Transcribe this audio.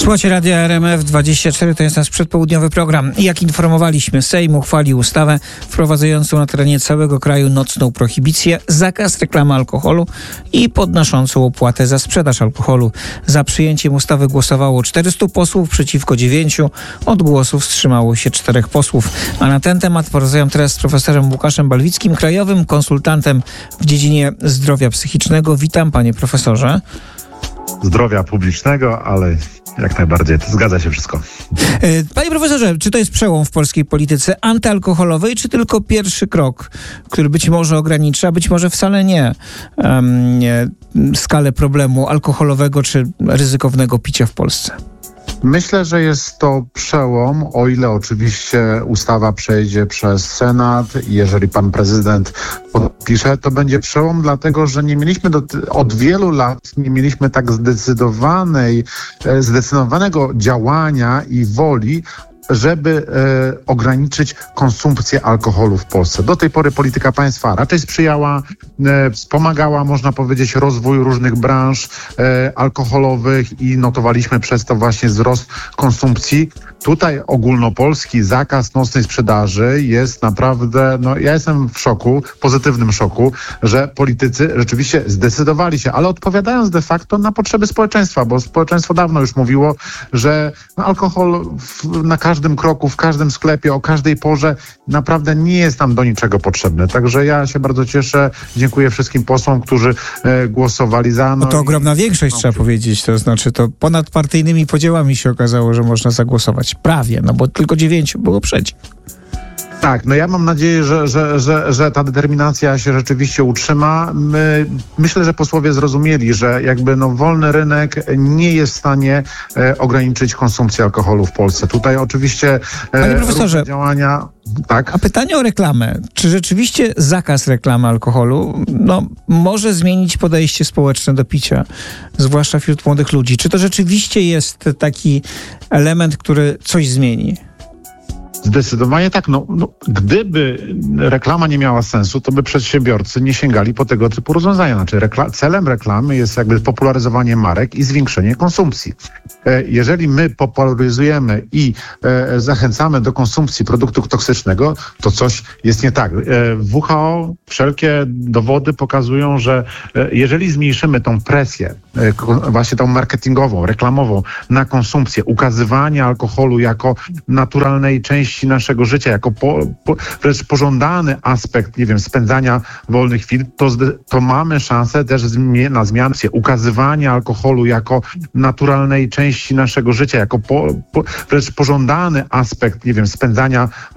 Słuchajcie Radia RMF24, to jest nasz przedpołudniowy program. Jak informowaliśmy, Sejm uchwalił ustawę wprowadzającą na terenie całego kraju nocną prohibicję, zakaz reklamy alkoholu i podnoszącą opłatę za sprzedaż alkoholu. Za przyjęciem ustawy głosowało 400 posłów, przeciwko 9. Od głosów wstrzymało się 4 posłów. A na ten temat porozmawiam teraz z profesorem Łukaszem Balwickim, krajowym konsultantem w dziedzinie zdrowia psychicznego. Witam, panie profesorze. Zdrowia publicznego, ale jak najbardziej, to zgadza się wszystko. Panie profesorze, czy to jest przełom w polskiej polityce antyalkoholowej, czy tylko pierwszy krok, który być może ogranicza, być może wcale nie skalę problemu alkoholowego czy ryzykownego picia w Polsce? Myślę, że jest to przełom, o ile oczywiście ustawa przejdzie przez Senat i jeżeli pan prezydent podpisze, to będzie przełom, dlatego że nie mieliśmy od wielu lat nie mieliśmy tak zdecydowanego działania i woli, żeby ograniczyć konsumpcję alkoholu w Polsce. Do tej pory polityka państwa raczej sprzyjała, wspomagała, można powiedzieć, rozwój różnych branż alkoholowych i notowaliśmy przez to właśnie wzrost konsumpcji. Tutaj ogólnopolski zakaz nocnej sprzedaży jest naprawdę, ja jestem w szoku, pozytywnym szoku, że politycy rzeczywiście zdecydowali się, ale odpowiadając de facto na potrzeby społeczeństwa, bo społeczeństwo dawno już mówiło, że alkohol na każdym kroku, w każdym sklepie, o każdej porze naprawdę nie jest nam do niczego potrzebny. Także ja się bardzo cieszę. Dziękuję wszystkim posłom, którzy głosowali za. To ogromna większość, trzeba powiedzieć. To znaczy, to ponad partyjnymi podziałami się okazało, że można zagłosować. Prawie, bo tylko 9 było przeciw. Tak, ja mam nadzieję, że ta determinacja się rzeczywiście utrzyma. Myślę, że posłowie zrozumieli, że wolny rynek nie jest w stanie ograniczyć konsumpcji alkoholu w Polsce. Tutaj oczywiście panie profesorze, działania... Tak? A pytanie o reklamę. Czy rzeczywiście zakaz reklamy alkoholu może zmienić podejście społeczne do picia, zwłaszcza wśród młodych ludzi? Czy to rzeczywiście jest taki element, który coś zmieni? Zdecydowanie tak. Gdyby reklama nie miała sensu, to by przedsiębiorcy nie sięgali po tego typu rozwiązania. Znaczy celem reklamy jest popularyzowanie marek i zwiększenie konsumpcji. Jeżeli my popularyzujemy i zachęcamy do konsumpcji produktu toksycznego, to coś jest nie tak. WHO, wszelkie dowody pokazują, że jeżeli zmniejszymy tą presję, właśnie tą marketingową, reklamową na konsumpcję, ukazywanie alkoholu jako naturalnej części naszego życia, jako wręcz pożądany aspekt, spędzania wolnych chwil, to mamy szansę też na zmianę. Ukazywanie alkoholu jako naturalnej części naszego życia, jako wręcz pożądany aspekt, spędzania